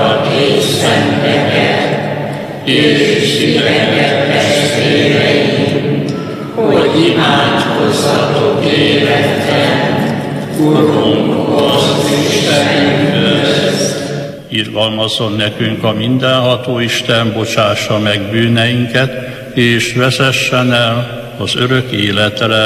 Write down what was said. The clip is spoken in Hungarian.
és szenteket, és idegek testvéreim, hogy imádkozzatok életem, Urunkhoz, Istenünkhöz. Irgalmazzon nekünk a mindenható Isten, bocsássa meg bűneinket, és vezessen el az örök életre